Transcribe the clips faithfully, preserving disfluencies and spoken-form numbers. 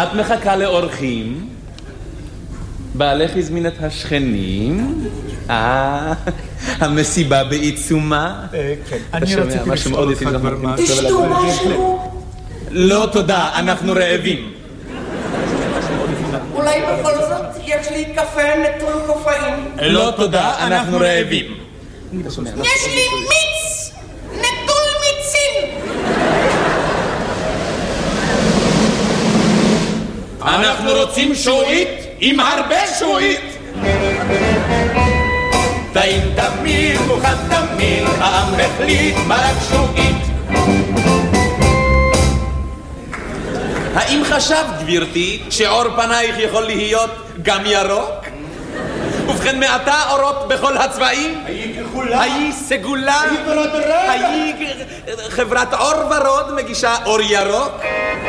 את מחכה לאורחים? בעלך הזמין את השכנים? אה, המסיבה בעיצומה? כן. אני רציתי לשאול אותך דבר מה. תשתו משהו? לא תודה, אנחנו רעבים. אולי בכל זאת יש לי קפה נטול קופאין? לא תודה, אנחנו רעבים. יש לי מיץ נטול מיצים. אנחנו רוצים שועית עם הרבה שועית. טעים תמיד, מוכן תמיד, העם החליט מרק שועית. האם חשבת, גבירתי, שעור פנייך יכול להיות גם ירוק? ובכן, מעתה אורות בכל הצבעים? היי כחולה. היי סגולה. היי ורוד רגע. היי חברת אור ורוד מגישה אור ירוק.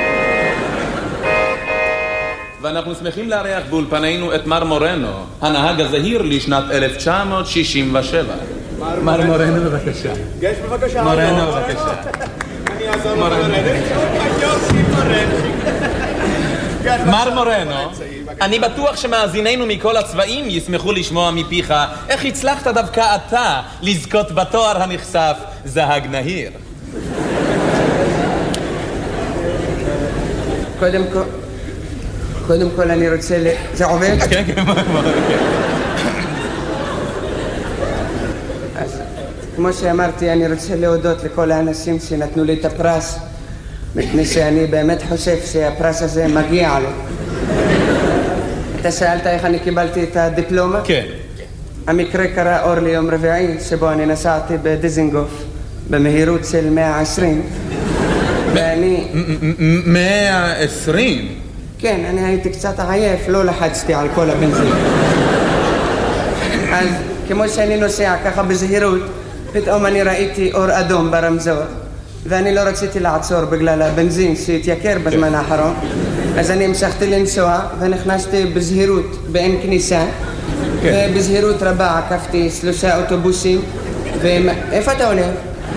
ואנחנו שמחים לארח באולפנינו את מר מורנו, הנהג הזהיר לשנת אלף תשע מאות שישים ושבע. מר מורנו בבקשה. גש בבקשה. מורנו בבקשה. אני אעזור מורנו. מר מורנו, אני בטוח שמאזינינו מכל הצבעים ישמחו לשמוע מפיך איך הצלחת דווקא אתה לזכות בתואר הנכסף זהג נהיר. קודם כל, קודם כל אני רוצה ל... זה עובד? כן, כן, אז כמו שאמרתי, אני רוצה להודות לכל האנשים שנתנו לי את הפרס, מפני שאני באמת חושב שהפרס הזה מגיע לי. אתה שאלת איך אני קיבלתי את הדיפלומה? כן. המקרה קרה אור ליום רביעי, שבו אני נסעתי בדיזינגוף במהירות של מאה ועשרים, ואני... מאה ועשרים? כן, אני הייתי קצת עייף, לא לחצתי על כל הבנזין. אז כמו שאני נוסע ככה בזהירות, פתאום אני ראיתי אור אדום ברמזור, ואני לא רציתי לעצור בגלל הבנזין שהתייקר בזמן האחרון. אז אני המשכתי לנסוע ונכנסתי בזהירות באין כניסה, ובזהירות רבה עקפתי שלושה אוטובוסים. ואיפה אתה הולך?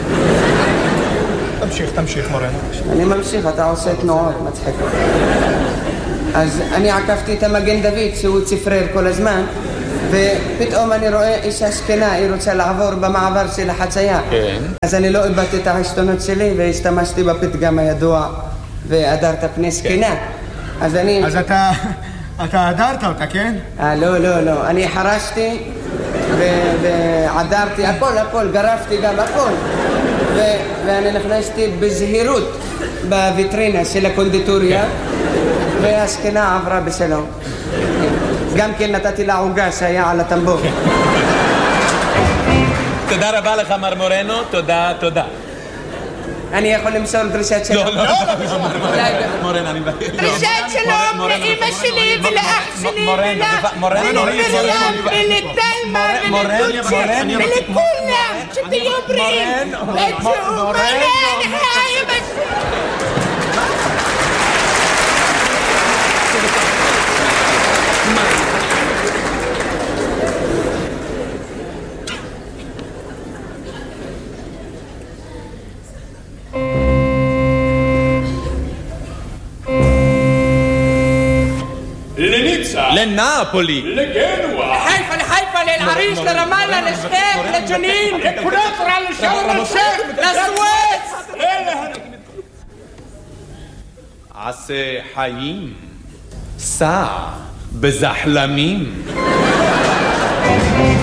תמשיך, תמשיך מורנו. אני ממשיך, אתה עושה תנועות מצחיק. אז אני עקפתי את המגן דוד שהוא צפרר כל הזמן, ופתאום אני רואה אישה שכנה, היא רוצה לעבור במעבר של החצייה. כן. אז אני לא איבדתי את העשתונות שלי והשתמשתי בפתגם הידוע והדרת פני זקנה. אז אני... אז אתה... אתה הדרת אותה, כן? אה, לא, לא, לא. אני חרשתי ועדרתי, הכל, הכל, גרפתי גם הכל. ואני נכנסתי בזהירות בוויטרינה של הקונדיטוריה, והזקנה עברה בשלום. גם כן נתתי לה עוגה שהיה על הטמבור. תודה רבה לך מר מורנו, תודה, תודה. אני יכול למסור דרישת שלום? לא, לא, לא, מורנו, אני מבקש. דרישת שלום לאמא שלי ולאח שלי ולאמא ולתלמה ולדוצ'ה ולכולם, שתהיו בריאים ותשאו מורן אמא שלי. לנאפולי, לגנואה, לחיפה, לחיפה, לאל-עריש, לרמאללה, לשכם, לג'נין, לקונטרה, לשארם א-שייח, לסואץ. עשה חיים, סע בזחלמים.